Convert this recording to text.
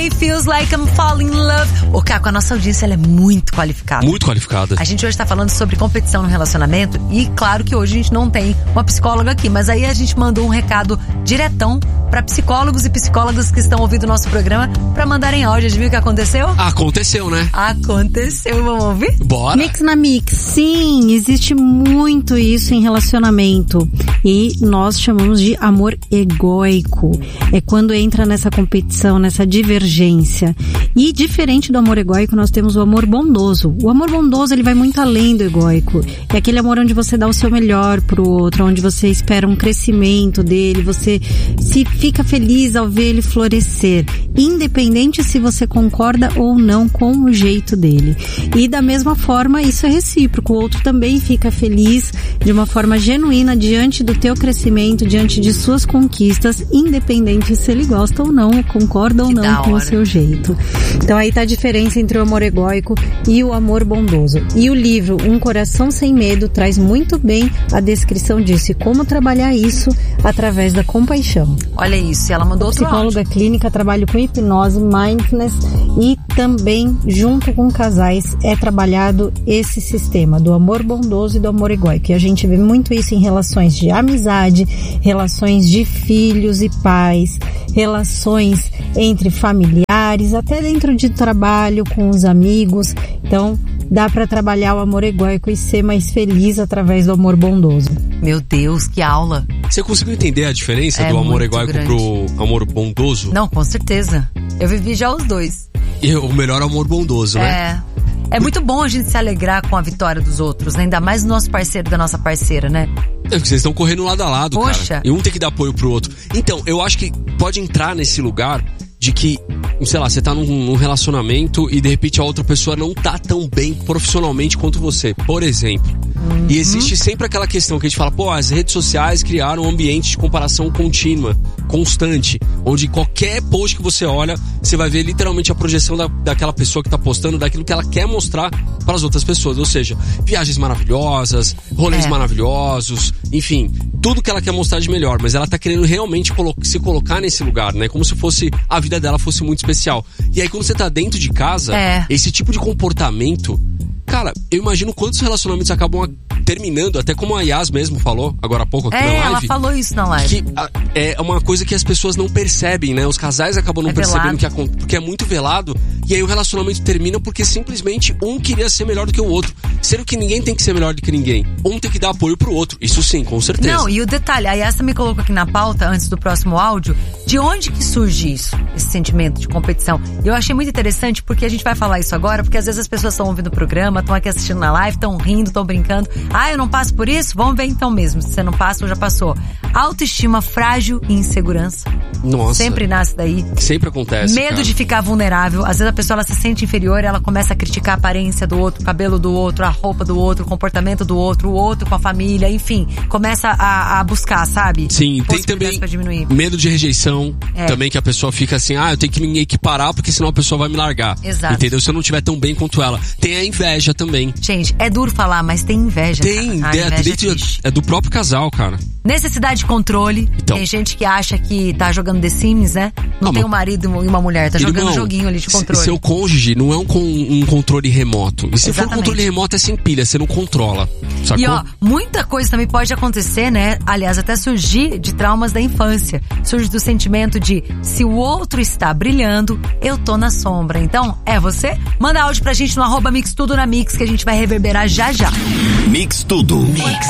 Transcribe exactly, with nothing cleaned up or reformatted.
Coldplay, Feels Like I'm Falling in Love. Ô, Caco, a nossa audiência ela é muito qualificada. Muito qualificada. A gente hoje tá falando sobre competição no relacionamento e claro que hoje a gente não tem uma psicóloga aqui, mas aí a gente mandou um recado diretão pra psicólogos e psicólogas que estão ouvindo o nosso programa pra mandarem áudio. Adivinha o que aconteceu? Aconteceu, né? Aconteceu, vamos ouvir? Bora! Mix na Mix, sim, existe muito isso em relacionamento e nós chamamos de amor egóico. É quando entra nessa competição, nessa divergência. E diferente do amor egóico, nós temos o amor bondoso. O amor bondoso, ele vai muito além do egóico. É aquele amor onde você dá o seu melhor pro outro, onde você espera um crescimento dele, você se fica feliz ao ver ele florescer, independente se você concorda ou não com o jeito dele. E da mesma forma, isso é recíproco. O outro também fica feliz de uma forma genuína diante do teu crescimento, diante de suas conquistas, independente se ele gosta ou não, concorda ou Que não com o seu jeito. Então aí tá a diferença entre o amor egóico e o amor bondoso. E o livro Um Coração Sem Medo traz muito bem a descrição disso e como trabalhar isso através da compaixão. Olha isso, ela mandou outro Psicóloga áudio. clínica, trabalho com hipnose, mindfulness e também junto com casais é trabalhado esse sistema do amor bondoso e do amor egóico. E a gente vê muito isso em relações de amizade, relações de filhos e pais, relações entre familiares, até dentro de trabalho com os amigos. Então, dá para trabalhar o amor egóico e ser mais feliz através do amor bondoso. Meu Deus, que aula. Você conseguiu entender a diferença É do amor muito egóico grande. pro amor bondoso? Não, com certeza. Eu vivi já os dois. E o melhor amor bondoso, né? É. É muito bom a gente se alegrar com a vitória dos outros, né? Ainda mais do nosso parceiro e da nossa parceira, né? É porque vocês estão correndo lado a lado, Poxa. cara. E um tem que dar apoio pro outro. Então, eu acho que pode entrar nesse lugar de que, sei lá, você tá num, num relacionamento e de repente a outra pessoa não tá tão bem profissionalmente quanto você, por exemplo. Uhum. E existe sempre aquela questão que a gente fala, pô, as redes sociais criaram um ambiente de comparação contínua, constante, onde qualquer post que você olha, você vai ver literalmente a projeção da, daquela pessoa que tá postando, daquilo que ela quer mostrar para as outras pessoas. Ou seja, viagens maravilhosas, rolês É. maravilhosos, enfim, tudo que ela quer mostrar de melhor, mas ela tá querendo realmente colo- se colocar nesse lugar, né? Como se fosse a vida dela fosse muito especial. E aí quando você tá dentro de casa, É. esse tipo de comportamento, cara, eu imagino quantos relacionamentos acabam a- terminando, até como a Yas mesmo falou agora há pouco aqui É, na live. ela falou isso na live. Que a, é uma coisa que as pessoas não percebem, né? Os casais acabam não É percebendo velado. que acon- porque é muito velado. E aí o relacionamento termina porque simplesmente um queria ser melhor do que o outro. Sendo que ninguém tem que ser melhor do que ninguém. Um tem que dar apoio pro outro. Isso sim, com certeza. Não, e o detalhe, a Yas me colocou aqui na pauta, antes do próximo áudio, de onde que surge isso, esse sentimento de competição. E eu achei muito interessante, porque a gente vai falar isso agora, porque às vezes as pessoas estão ouvindo o programa, estão aqui assistindo na live, estão rindo, estão brincando. Ah, eu não passo por isso? Vamos ver então mesmo, se você não passa ou já passou. Autoestima frágil e insegurança. Nossa. Sempre nasce daí. Sempre acontece, Medo cara. de ficar vulnerável. Às vezes a pessoa ela se sente inferior, ela começa a criticar a aparência do outro, o cabelo do outro, a roupa do outro, o comportamento do outro, o outro com a família, enfim. Começa a, a buscar, sabe? Sim, tem Possibilidades também pra diminuir. medo de rejeição, É. também que a pessoa fica assim, ah, eu tenho que me equiparar porque senão a pessoa vai me largar. Exato. Entendeu? Se eu não estiver tão bem quanto ela. Tem a inveja também. Gente, é duro falar, mas tem inveja. Tem, cara. A é, inveja dentro- é triste. é do próprio casal, cara. Necessidade de controle. Então. Tem gente que acha que tá jogando The Sims, né? Não, Não, tem mas- um marido e uma mulher, tá jogando Irmão, um joguinho ali de se- controle. Seu cônjuge não é um, con- um controle remoto. E se for um Exatamente. controle remoto é sem pilha, você não controla. Sacou? E ó, muita coisa também pode acontecer, né? Aliás, até surgir de traumas da infância. Surge do sentimento de se o outro está brilhando, eu tô na sombra. Então, é você? Manda áudio pra gente no arroba Mix Tudo na Mix, que a gente vai reverberar já já. Mix Tudo. Mix.